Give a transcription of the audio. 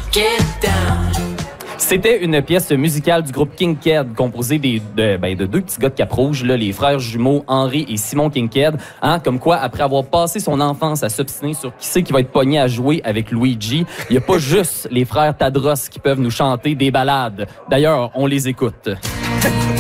Get down. C'était une pièce musicale du groupe Kinked, composée de deux petits gars de Cap-Rouge, là, les frères jumeaux Henri et Simon Kinked. Comme quoi, après avoir passé son enfance à s'obstiner sur qui c'est qui va être pogné à jouer avec Luigi, il n'y a pas juste les frères Tadros qui peuvent nous chanter des ballades. D'ailleurs, on les écoute.